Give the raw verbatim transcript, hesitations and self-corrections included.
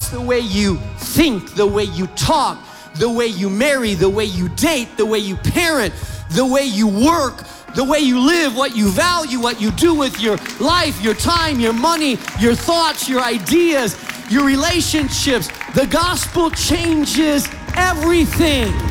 affects the way you think, the way you talk, the way you marry, the way you date, the way you parent, the way you work, the way you live, what you value, what you do with your life, your time, your money, your thoughts, your ideas, your relationships. The gospel changes everything.